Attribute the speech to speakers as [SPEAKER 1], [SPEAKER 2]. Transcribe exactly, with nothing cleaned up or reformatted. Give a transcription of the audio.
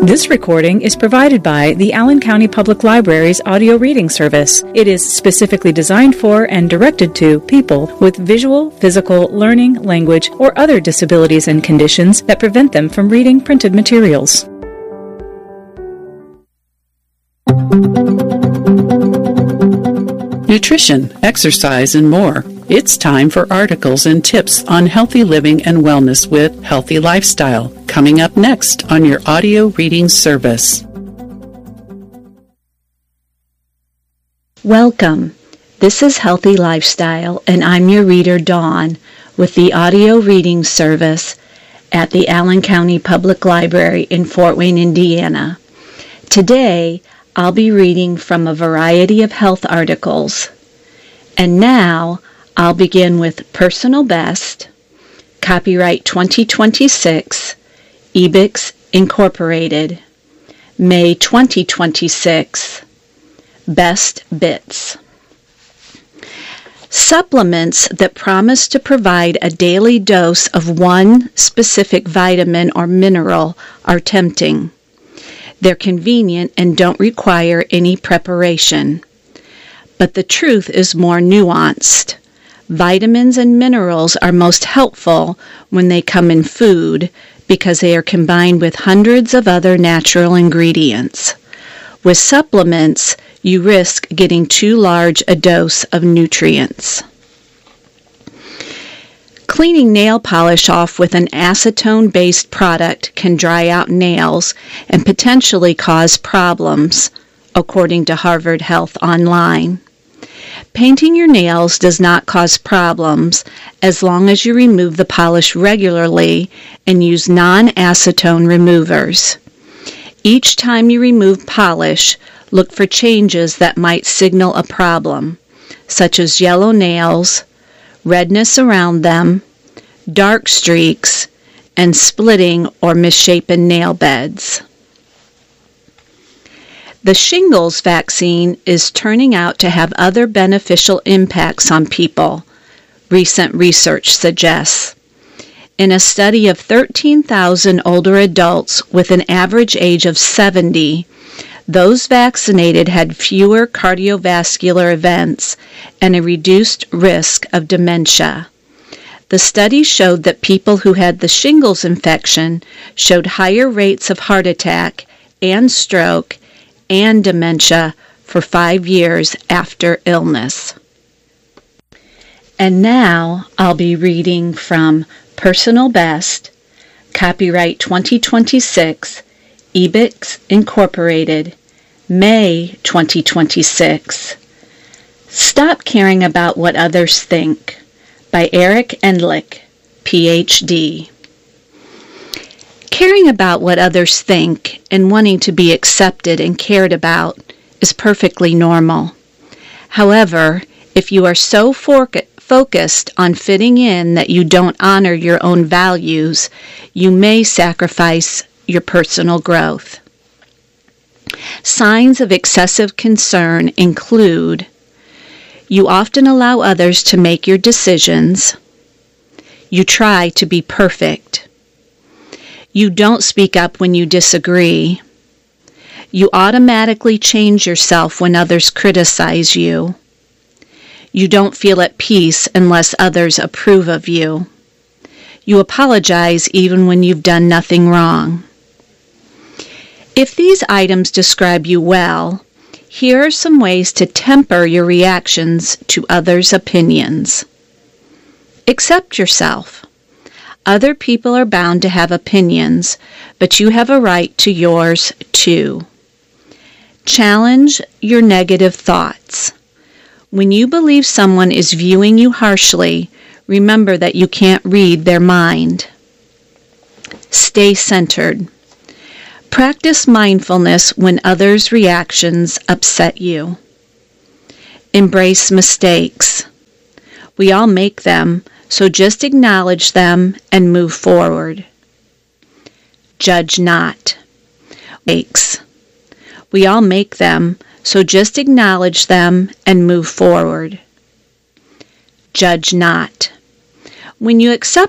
[SPEAKER 1] This recording is provided by the Allen County Public Library's audio reading service. It is specifically designed for and directed to people with visual, physical, learning, language, or other disabilities and conditions that prevent them from reading printed materials.
[SPEAKER 2] Nutrition, exercise, and more. It's time for articles and tips on healthy living and wellness with Healthy Lifestyle, coming up next on your audio reading service.
[SPEAKER 3] Welcome. This is Healthy Lifestyle, and I'm your reader, Dawn, with the audio reading service at the Allen County Public Library in Fort Wayne, Indiana. Today, I'll be reading from a variety of health articles. And now, I'll begin with Personal Best, copyright twenty twenty-six, E B I C S Incorporated, May twenty twenty-six, Best Bits. Supplements that promise to provide a daily dose of one specific vitamin or mineral are tempting. They're convenient and don't require any preparation. But the truth is more nuanced. Vitamins and minerals are most helpful when they come in food because they are combined with hundreds of other natural ingredients. With supplements, you risk getting too large a dose of nutrients. Cleaning nail polish off with an acetone-based product can dry out nails and potentially cause problems, according to Harvard Health Online. Painting your nails does not cause problems as long as you remove the polish regularly and use non-acetone removers. Each time you remove polish, look for changes that might signal a problem, such as yellow nails, redness around them, dark streaks, and splitting or misshapen nail beds. The shingles vaccine is turning out to have other beneficial impacts on people, recent research suggests. In a study of thirteen thousand older adults with an average age of seventy, those vaccinated had fewer cardiovascular events and a reduced risk of dementia. The study showed that people who had the shingles infection showed higher rates of heart attack and stroke and dementia for five years after illness. And now I'll be reading from Personal Best, copyright twenty twenty-six, E B I C S Incorporated, May twenty twenty-six. Stop Caring About What Others Think, by Eric Endlich, P H D. Caring about what others think and wanting to be accepted and cared about is perfectly normal. However, if you are so for- focused on fitting in that you don't honor your own values, you may sacrifice your personal growth. Signs of excessive concern include: you often allow others to make your decisions. You try to be perfect. You don't speak up when you disagree. You automatically change yourself when others criticize you. You don't feel at peace unless others approve of you. You apologize even when you've done nothing wrong. If these items describe you well, here are some ways to temper your reactions to others' opinions. Accept yourself. Other people are bound to have opinions, but you have a right to yours too. Challenge your negative thoughts. When you believe someone is viewing you harshly, remember that you can't read their mind. Stay centered. Practice mindfulness when others' reactions upset you. Embrace mistakes. We all make them, so just acknowledge them and move forward. Judge not. Mistakes. We all make them, so just acknowledge them and move forward. Judge not. When you accept